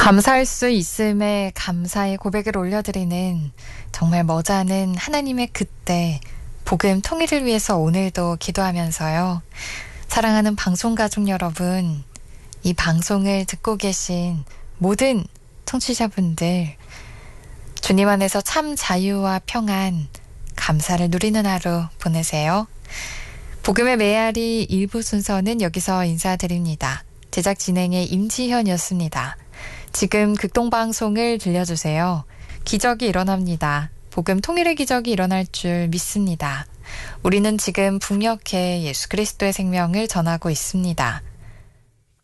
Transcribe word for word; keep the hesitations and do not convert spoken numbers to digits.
감사할 수 있음에 감사의 고백을 올려드리는 정말 머지않은 하나님의 그때 복음 통일을 위해서 오늘도 기도하면서요. 사랑하는 방송가족 여러분, 이 방송을 듣고 계신 모든 청취자분들, 주님 안에서 참 자유와 평안, 감사를 누리는 하루 보내세요. 복음의 메아리 일부 순서는 여기서 인사드립니다. 제작 진행의 임지현이었습니다. 지금 극동방송을 들려주세요. 기적이 일어납니다. 복음 통일의 기적이 일어날 줄 믿습니다. 우리는 지금 북녘에 예수 그리스도의 생명을 전하고 있습니다.